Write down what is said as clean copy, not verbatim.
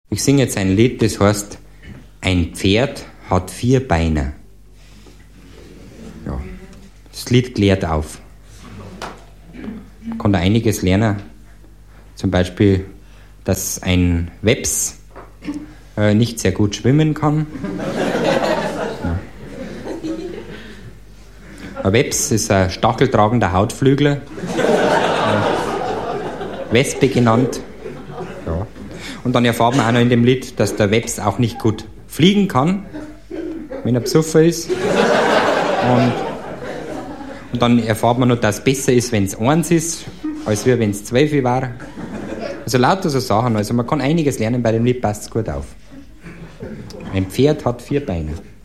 Ich singe jetzt ein Lied, das heißt, ein Pferd hat 4 Beine. Ja, das Lied klärt auf. Man kann da einiges lernen. Zum Beispiel, dass ein Webs nicht sehr gut schwimmen kann. Ja. Ein Webs ist ein stacheltragender Hautflügler. Wespe genannt. Ja. Und dann erfahren wir auch noch in dem Lied, dass der Webs auch nicht gut fliegen kann, wenn er besoffen ist. Und dann erfahrt man noch, dass es besser ist, wenn es 1 ist, als wenn es 12 war. Also lauter so Sachen. Also man kann einiges lernen, bei dem Lied passt es gut auf. Ein Pferd hat 4 Beine.